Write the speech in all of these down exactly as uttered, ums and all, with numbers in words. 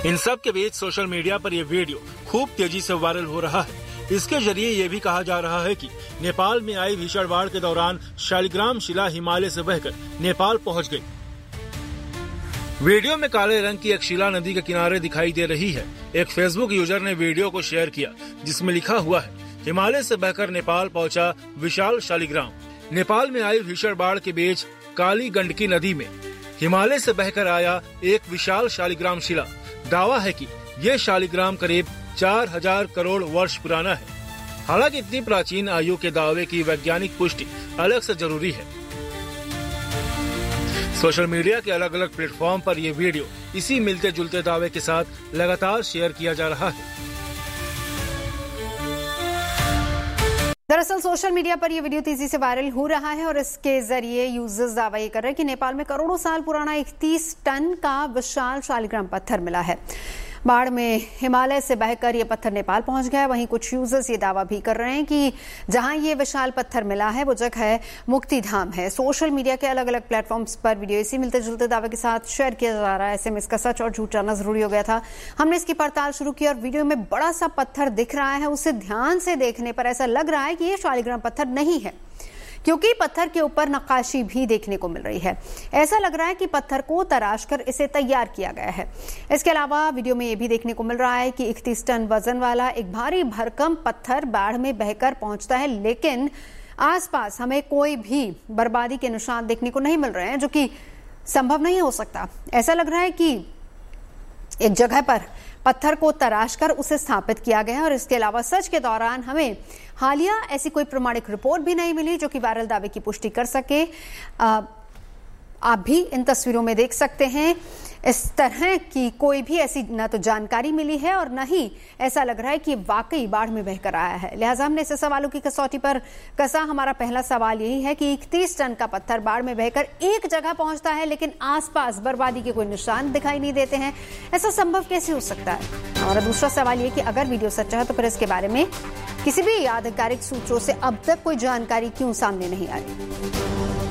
इन सब के बीच social media पर यह वीडियो खूब तेजी से वायरल हो रहा है। इसके जरिए ये भी कहा जा रहा है कि नेपाल में आई भीषण बाढ़ के दौरान शालिग्राम शिला हिमालय से बहकर नेपाल पहुंच गई। वीडियो में काले रंग की एक शिला नदी के किनारे दिखाई दे रही है। एक फेसबुक यूजर ने वीडियो को शेयर किया जिसमें लिखा हुआ है, हिमालय से बहकर नेपाल पहुंचा विशाल शालिग्राम। नेपाल में आई भीषण बाढ़ के बीच काली गंडकी नदी में हिमालय से बहकर आया एक विशाल शालिग्राम शिला। दावा है कि ये शालिग्राम करीब चार हजार करोड़ वर्ष पुराना है। हालांकि इतनी प्राचीन आयु के दावे की वैज्ञानिक पुष्टि अलग से जरूरी है। सोशल मीडिया के अलग अलग प्लेटफॉर्म पर यह वीडियो इसी मिलते जुलते दावे के साथ लगातार शेयर किया जा रहा है। दरअसल सोशल मीडिया पर यह वीडियो तेजी से वायरल हो रहा है और इसके जरिए यूजर्स दावा ये कर रहे हैं कि नेपाल में करोड़ों साल पुराना इकतीस टन का विशाल शालिग्राम पत्थर मिला है। बाढ़ में हिमालय से बहकर ये पत्थर नेपाल पहुंच गया है। वहीं कुछ यूजर्स ये दावा भी कर रहे हैं कि जहां ये विशाल पत्थर मिला है वो जगह मुक्ति धाम है। सोशल मीडिया के अलग अलग प्लेटफॉर्म्स पर वीडियो इसी मिलते जुलते दावे के साथ शेयर किया जा रहा है। ऐसे में इसका सच और झूठ जानना जरूरी हो गया था। हमने इसकी पड़ताल शुरू की और वीडियो में बड़ा सा पत्थर दिख रहा है, उसे ध्यान से देखने पर ऐसा लग रहा है कि ये शालिग्राम पत्थर नहीं है, क्योंकि पत्थर के ऊपर नक्काशी भी देखने को मिल रही है। ऐसा लग रहा है कि पत्थर को तराशकर इसे तैयार किया गया है। इसके अलावा वीडियो में यह भी देखने को मिल रहा है कि इकतीस टन वजन वाला एक भारी भरकम पत्थर बाढ़ में बहकर पहुंचता है, लेकिन आसपास हमें कोई भी बर्बादी के निशान देखने को नहीं मिल रहे हैं, जो कि संभव नहीं हो सकता। ऐसा लग रहा है कि एक जगह पर पत्थर को तराशकर उसे स्थापित किया गया है। और इसके अलावा सर्च के दौरान हमें हालिया ऐसी कोई प्रमाणिक रिपोर्ट भी नहीं मिली जो कि वायरल दावे की पुष्टि कर सके। आ, आप भी इन तस्वीरों में देख सकते हैं, इस तरह की कोई भी ऐसी न तो जानकारी मिली है और न ही ऐसा लग रहा है कि वाकई बाढ़ में बहकर आया है। लिहाजा हमने ऐसे सवालों की कसौटी पर कसा। हमारा पहला सवाल यही है कि इकतीस टन का पत्थर बाढ़ में बहकर एक जगह पहुंचता है, लेकिन आसपास बर्बादी के कोई निशान दिखाई नहीं देते हैं। ऐसा संभव कैसे हो सकता है? हमारा दूसरा सवाल ये कि अगर वीडियो सच्चा है तो फिर इसके बारे में किसी भी आधिकारिक सूत्रों से अब तक कोई जानकारी क्यों सामने नहीं आ रही?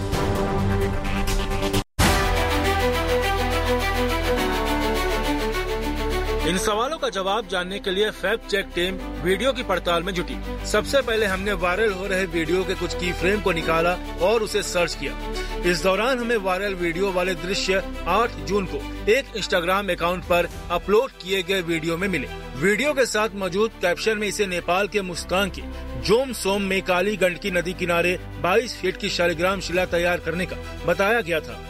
इन सवालों का जवाब जानने के लिए फैक्ट चेक टीम वीडियो की पड़ताल में जुटी। सबसे पहले हमने वायरल हो रहे वीडियो के कुछ की फ्रेम को निकाला और उसे सर्च किया। इस दौरान हमें वायरल वीडियो वाले दृश्य आठ जून को एक इंस्टाग्राम अकाउंट पर अपलोड किए गए वीडियो में मिले। वीडियो के साथ मौजूद कैप्शन में इसे नेपाल के मुस्तांग के जोम सोम में काली गंडकी नदी किनारे बाईस फीट की शालिग्राम शिला तैयार करने का बताया गया था।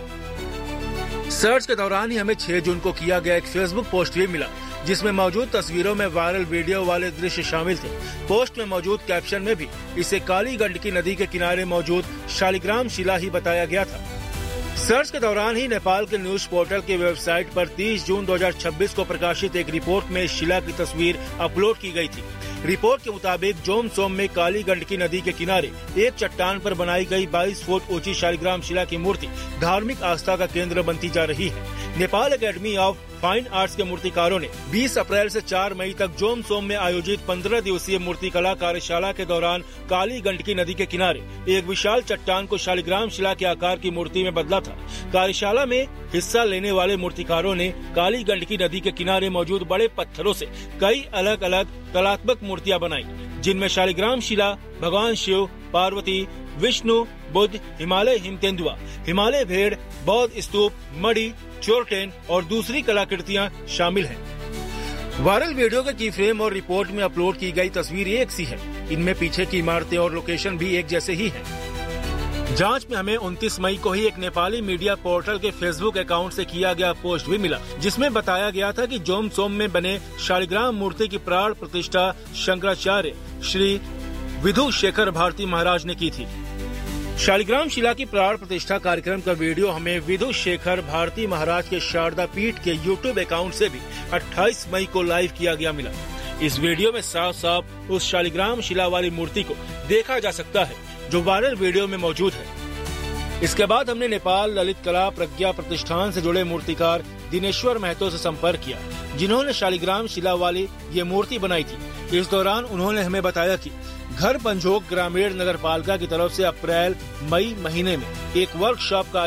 सर्च के दौरान ही हमें छह जून को किया गया एक फेसबुक पोस्ट भी मिला, जिसमें मौजूद तस्वीरों में वायरल वीडियो वाले दृश्य शामिल थे। पोस्ट में मौजूद कैप्शन में भी इसे काली गंडकी नदी के किनारे मौजूद शालिग्राम शिला ही बताया गया था। सर्च के दौरान ही नेपाल के न्यूज पोर्टल के वेबसाइट पर तीस जून दो हज़ार छब्बीस को प्रकाशित एक रिपोर्ट में शिला की तस्वीर अपलोड की गई थी। रिपोर्ट के मुताबिक जोम सोम में काली गंडकी नदी के किनारे एक चट्टान पर बनाई गई बाईस फुट ऊंची शालिग्राम शिला की मूर्ति धार्मिक आस्था का केंद्र बनती जा रही है। Nepal academy of fine arts के मूर्तिकारों ने बीस अप्रैल से चार मई तक जोम सोम में आयोजित पंद्रह दिवसीय मूर्तिकला कार्यशाला के दौरान काली गंडकी नदी के किनारे एक विशाल चट्टान को शालिग्राम शिला के आकार की मूर्ति में बदला था। कार्यशाला में हिस्सा लेने वाले मूर्तिकारों ने काली गंडकी नदी के किनारे मौजूद बड़े पत्थरों से कई अलग अलग कलात्मक मूर्तियां बनाई, जिनमें शालिग्राम शिला, भगवान शिव, पार्वती, विष्णु, बुद्ध, हिमालय हिम तेंदुआ, हिमालय भेड़, बौद्ध स्तूप, मणि, चोरटेन और दूसरी कलाकृतियां शामिल हैं। वायरल वीडियो के की फ्रेम और रिपोर्ट में अपलोड की गई तस्वीर एक सी है। इनमें पीछे की इमारतें और लोकेशन भी एक जैसे ही हैं। जांच में हमें उनतीस मई को ही एक नेपाली मीडिया पोर्टल के फेसबुक अकाउंट से किया गया पोस्ट भी मिला, जिसमें बताया गया था कि जोम सोम में बने शालिग्राम मूर्ति की प्राण प्रतिष्ठा शंकराचार्य श्री विधु शेखर भारती महाराज ने की थी। शालिग्राम शिला की प्राण प्रतिष्ठा कार्यक्रम का वीडियो हमें विधु शेखर भारती महाराज के शारदा पीठ के यूट्यूब अकाउंट से भी अट्ठाईस मई को लाइव किया गया मिला। इस वीडियो में साफ साफ उस शालिग्राम शिला वाली मूर्ति को देखा जा सकता है जो वायरल वीडियो में मौजूद है। इसके बाद हमने नेपाल ललित कला प्रज्ञा प्रतिष्ठान से जुड़े मूर्तिकार दिनेश्वर महतो से संपर्क किया, जिन्होंने शालिग्राम शिला वाली ये मूर्ति बनाई थी। इस दौरान उन्होंने हमें बताया कि घर पंजोक ग्रामीण नगर पालिका की तरफ से अप्रैल मई महीने में एक वर्कशॉप का